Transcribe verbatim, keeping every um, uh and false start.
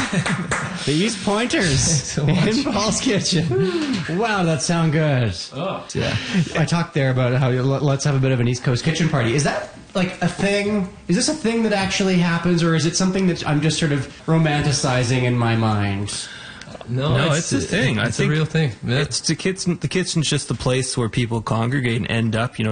The East Pointers so in Paul's Kitchen. Wow, that sound good. Oh. Yeah. I talked there about how you- let's have a bit of an East Coast kitchen party. Is that like a thing? Is this a thing that actually happens, or is it something that I'm just sort of romanticizing in my mind? No, No, it's, it's a thing. I It's think a real thing. Yeah. It's the kitchen. The kitchen's just the place where people congregate and end up. You know,